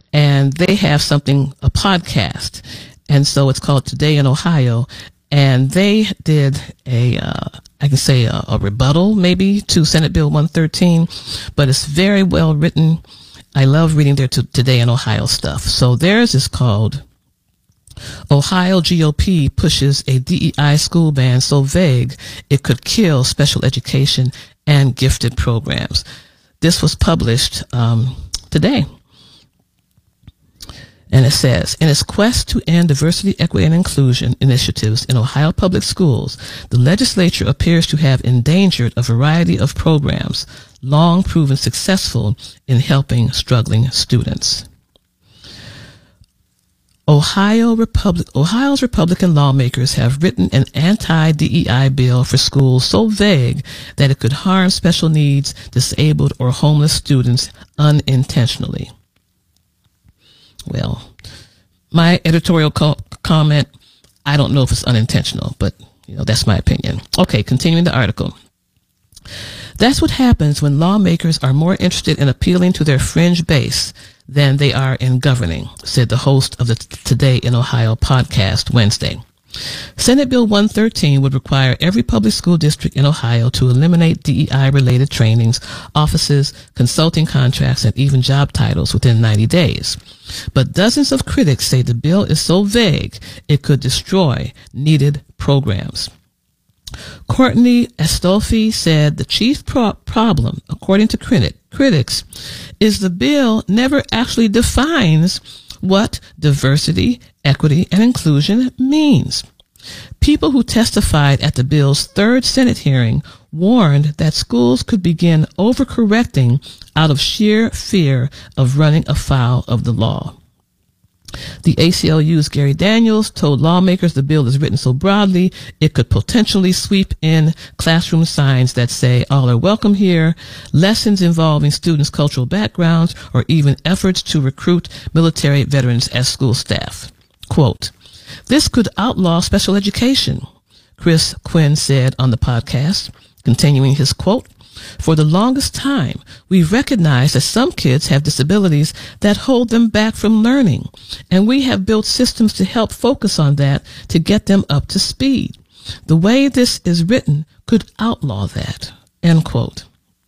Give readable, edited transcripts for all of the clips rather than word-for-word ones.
and they have a podcast. And so it's called Today in Ohio. And they did a rebuttal maybe to Senate Bill 113, but it's very well written. I love reading their Today in Ohio stuff. So theirs is called Ohio GOP pushes a DEI school ban so vague it could kill special education and gifted programs. This was published today. And it says, in its quest to end diversity, equity, and inclusion initiatives in Ohio public schools, the legislature appears to have endangered a variety of programs long proven successful in helping struggling students. Ohio's Republican lawmakers have written an anti-DEI bill for schools so vague that it could harm special needs, disabled, or homeless students unintentionally. Well, my editorial comment, I don't know if it's unintentional, but that's my opinion. Okay, continuing the article. That's what happens when lawmakers are more interested in appealing to their fringe base than they are in governing, said the host of the Today in Ohio podcast Wednesday. Senate Bill 113 would require every public school district in Ohio to eliminate DEI-related trainings, offices, consulting contracts, and even job titles within 90 days. But dozens of critics say the bill is so vague it could destroy needed programs. Courtney Astolfi said the chief problem, according to critics, is the bill never actually defines what diversity, equity, and inclusion means. People who testified at the bill's third Senate hearing warned that schools could begin overcorrecting out of sheer fear of running afoul of the law. The ACLU's Gary Daniels told lawmakers the bill is written so broadly it could potentially sweep in classroom signs that say all are welcome here, lessons involving students' cultural backgrounds, or even efforts to recruit military veterans as school staff. Quote, "This could outlaw special education," Chris Quinn said on the podcast, continuing his quote, "For the longest time, we've recognized that some kids have disabilities that hold them back from learning, and we have built systems to help focus on that to get them up to speed. The way this is written could outlaw that," end quote.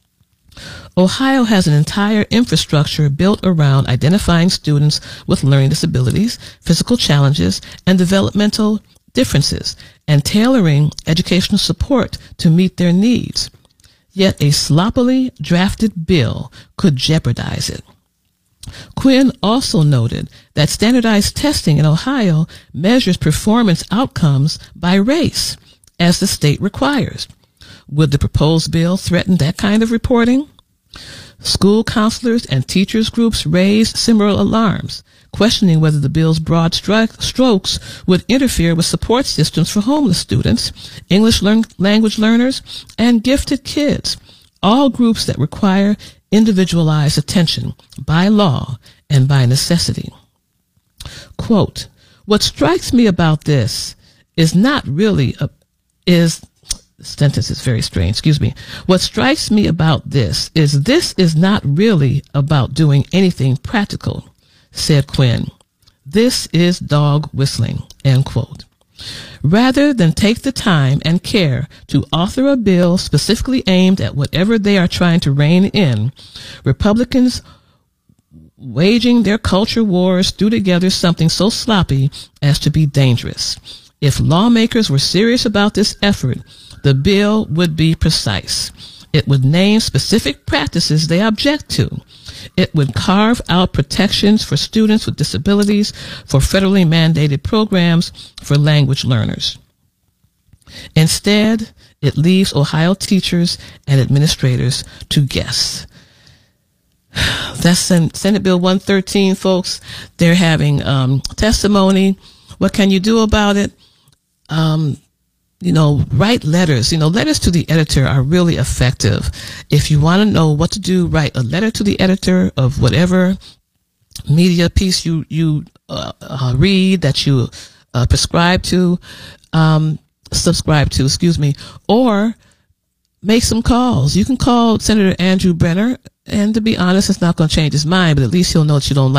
Ohio has an entire infrastructure built around identifying students with learning disabilities, physical challenges, and developmental differences, and tailoring educational support to meet their needs. Yet a sloppily drafted bill could jeopardize it. Quinn also noted that standardized testing in Ohio measures performance outcomes by race, as the state requires. Would the proposed bill threaten that kind of reporting? School counselors and teachers groups raised similar alarms, questioning whether the bill's broad strokes would interfere with support systems for homeless students, English language learners, and gifted kids, all groups that require individualized attention by law and by necessity. Quote, "What strikes me about this is not really this sentence is very strange. Excuse me. What strikes me about this is not really about doing anything practical," said Quinn. "This is dog whistling," end quote. Rather than take the time and care to author a bill specifically aimed at whatever they are trying to rein in, Republicans waging their culture wars threw together something so sloppy as to be dangerous. If lawmakers were serious about this effort, the bill would be precise. It would name specific practices they object to. It would carve out protections for students with disabilities, for federally mandated programs for language learners. Instead, it leaves Ohio teachers and administrators to guess. That's Senate Bill 113, folks. They're having testimony. What can you do about it? Write letters. Letters to the editor are really effective. If you want to know what to do, write a letter to the editor of whatever media piece you read, that you subscribe to, or make some calls. You can call Senator Andrew Brenner, and to be honest, it's not going to change his mind, but at least he'll know that you don't like